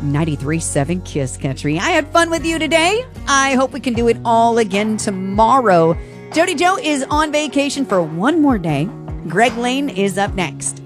93.7 Kiss Country. I had fun with you today. I hope we can do it all again tomorrow. Jody Joe is on vacation for one more day. Greg Lane is up next.